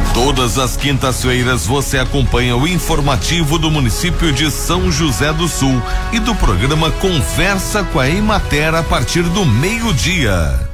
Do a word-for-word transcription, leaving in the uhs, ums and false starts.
Todas as quintas-feiras você acompanha o informativo do município de São José do Sul e do programa Conversa com a Emater a partir do meio-dia.